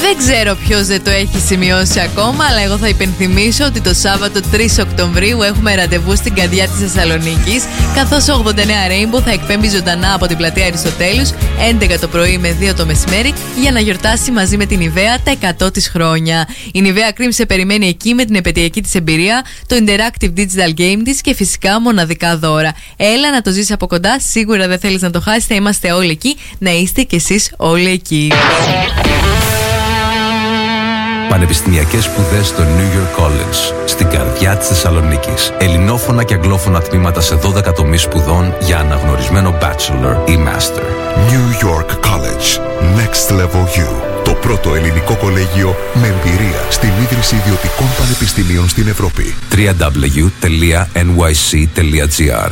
Δεν ξέρω ποιος δεν το έχει σημειώσει ακόμα, αλλά εγώ θα υπενθυμίσω ότι το Σάββατο 3 Οκτωβρίου έχουμε ραντεβού στην καρδιά της Θεσσαλονίκης, καθώς ο 89 Rainbow θα εκπέμπει ζωντανά από την πλατεία Αριστοτέλους 11 το πρωί με 2 το μεσημέρι για να γιορτάσει μαζί με την Nivea τα 100 της χρόνια. Η Nivea Cream σε περιμένει εκεί με την επαιτειακή της εμπειρία, το interactive digital game της και φυσικά μοναδικά δώρα. Έλα να το ζεις από κοντά, σίγουρα δεν θέλεις να το χάσεις, θα είμαστε όλοι εκεί, να είστε κι εσείς όλοι εκεί. Πανεπιστημιακές σπουδές στο New York College, στην καρδιά της Θεσσαλονίκης. Ελληνόφωνα και αγγλόφωνα τμήματα σε 12 τομείς σπουδών για αναγνωρισμένο bachelor ή master. New York College. Next Level You. Το πρώτο ελληνικό κολέγιο με εμπειρία στην ίδρυση ιδιωτικών πανεπιστημίων στην Ευρώπη. www.nyc.gr.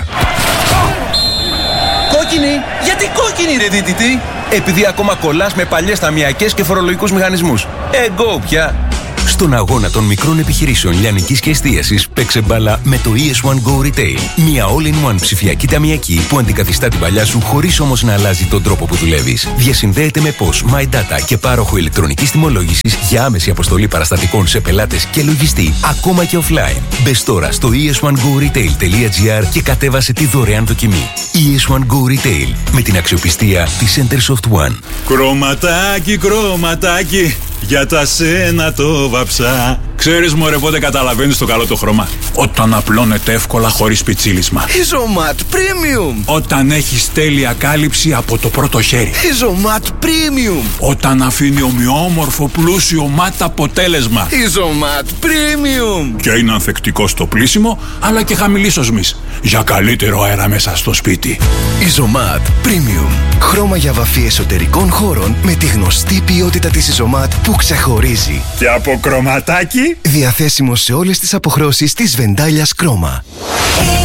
Κόκκινη! Γιατί κόκκινη ρε δίτητη? Επειδή ακόμα κολλάς με παλιές ταμιακές και φορολογικούς μηχανισμούς. Εγώ πια! Στον αγώνα των μικρών επιχειρήσεων λιανικής και εστίασης παίξε μπάλα με το ES1 Go Retail. Μια all-in-one ψηφιακή ταμιακή που αντικαθιστά την παλιά σου χωρίς όμως να αλλάζει τον τρόπο που δουλεύεις. Διασυνδέεται με POS, My Data και πάροχο ηλεκτρονικής τιμολόγησης για άμεση αποστολή παραστατικών σε πελάτες και λογιστή, ακόμα και offline. Μπες τώρα στο es1goretail.gr και κατέβασε τη δωρεάν δοκιμή. ES1 Go Retail με την αξιοπιστία της Centersoft One. Κρωματάκι, κρωματάκι, για τα σένα το βαψά. Ξέρεις μωρέ πότε καταλαβαίνεις το καλό το χρώμα? Όταν απλώνεται εύκολα χωρίς πιτσίλισμα. Isomat Premium. Όταν έχεις τέλεια κάλυψη από το πρώτο χέρι. Isomat Premium. Όταν αφήνει ομοιόμορφο πλούσιο ματ αποτέλεσμα. Isomat Premium. Και είναι ανθεκτικό στο πλύσιμο αλλά και χαμηλής οσμής, για καλύτερο αέρα μέσα στο σπίτι. Isomat Premium. Χρώμα για βαφή εσωτερικών χώρων με τη γνωστή ποιότητα της Isomat που ξεχωρίζει. Και από κρωματάκι διαθέσιμο σε όλες τις αποχρώσεις της Βεντάλιας Κρόμα.